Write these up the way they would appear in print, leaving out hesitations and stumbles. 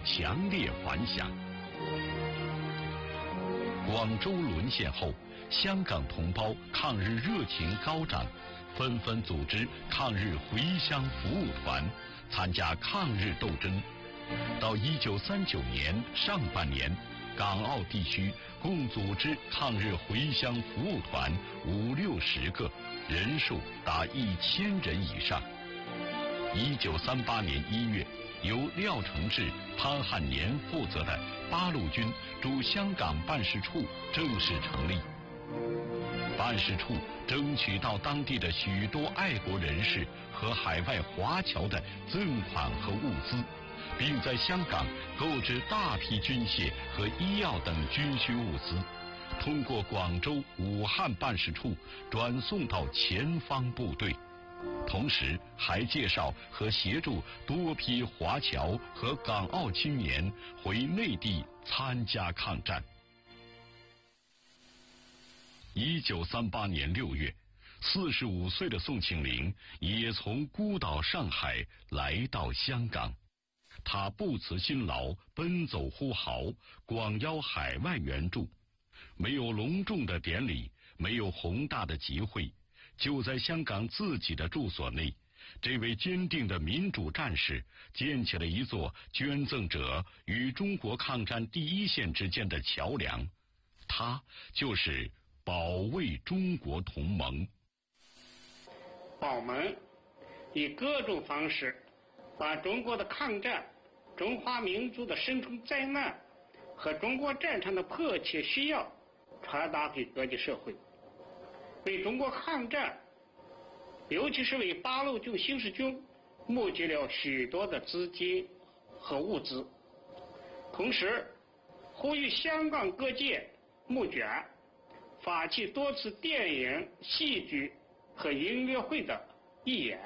强烈反响。广州沦陷后，香港同胞抗日热情高涨，纷纷组织抗日回乡服务团，参加抗日斗争。到1939年上半年，港澳地区共组织抗日回乡服务团50-60个，人数达1000人以上。1938年1月，由廖承志、潘汉年负责的八路军驻香港办事处正式成立。办事处争取到当地的许多爱国人士和海外华侨的赠款和物资，并在香港购置大批军械和医药等军需物资，通过广州、武汉办事处转送到前方部队，同时还介绍和协助多批华侨和港澳青年回内地参加抗战。1938年6月，45岁的宋庆龄也从孤岛上海来到香港。他不辞辛劳，奔走呼号，广邀海外援助。没有隆重的典礼，没有宏大的集会，就在香港自己的住所内，这位坚定的民主战士建起了一座捐赠者与中国抗战第一线之间的桥梁。他就是保卫中国同盟。 保盟以各种方式把中国的抗战、中华民族的生存灾难和中国战场的迫切需要传达给国际社会，为中国抗战，尤其是为八路军新四军募集了许多的资金和物资，同时呼吁香港各界募捐，发起多次电影、戏剧和音乐会的义演。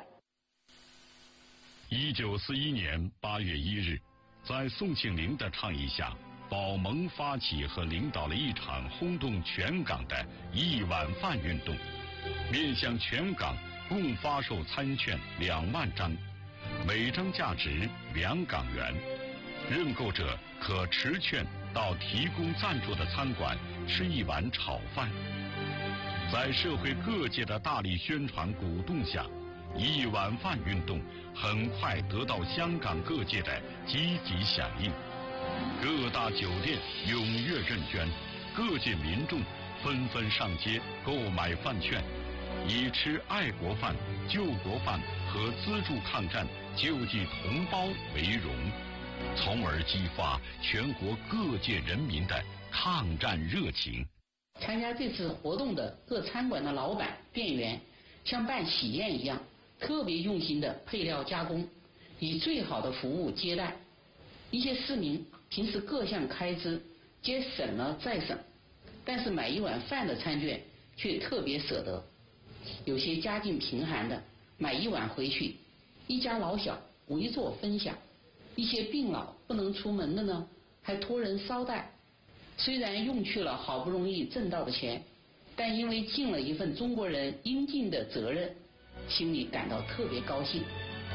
1941年8月1日，在宋庆龄的倡议下，保盟发起和领导了一场轰动全港的1碗饭运动，面向全港共发售餐券2万张，每张价值2港元，认购者可持券到提供赞助的餐馆吃一碗炒饭。在社会各界的大力宣传鼓动下，1碗饭运动很快得到香港各界的积极响应，各大酒店踊跃认捐，各界民众纷纷上街购买饭券，以吃爱国饭、救国饭和资助抗战、救济同胞为荣，从而激发全国各界人民的抗战热情。 参加这次活动的各餐馆的老板、店员像办喜宴一样，特别用心的配料加工，以最好的服务接待。一些市民平时各项开支皆省了再省，但是买一碗饭的餐券却特别舍得。有些家境贫寒的买一碗回去，一家老小围坐分享；一些病老不能出门的呢，还托人捎带。虽然用去了好不容易挣到的钱，但因为尽了一份中国人应尽的责任，心里感到特别高兴。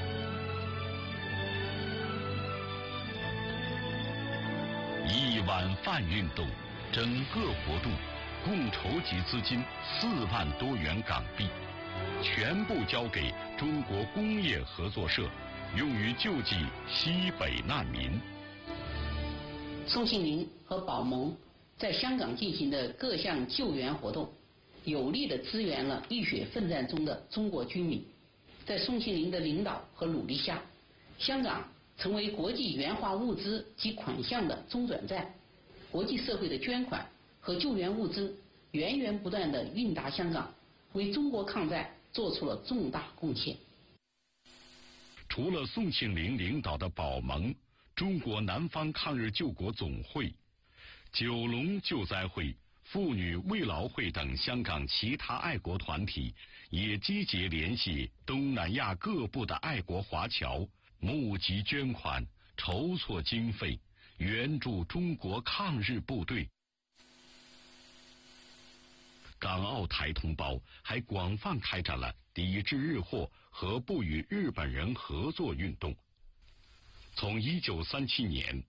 1碗饭运动整个活动共筹集资金4万多元港币，全部交给中国工业合作社，用于救济西北难民。 宋庆龄和保盟在香港进行的各项救援活动，有力地支援了浴血奋战中的中国军民。在宋庆龄的领导和努力下，香港成为国际援华物资及款项的中转站，国际社会的捐款和救援物资源源不断地运达香港，为中国抗战做出了重大贡献。 除了宋庆龄领导的保盟、中国南方抗日救国总会、九龙救灾会、妇女慰劳会等香港其他爱国团体，也积极联系东南亚各部的爱国华侨，募集捐款，筹措经费，援助中国抗日部队。港澳台同胞还广泛开展了抵制日货和不与日本人合作运动。从1937年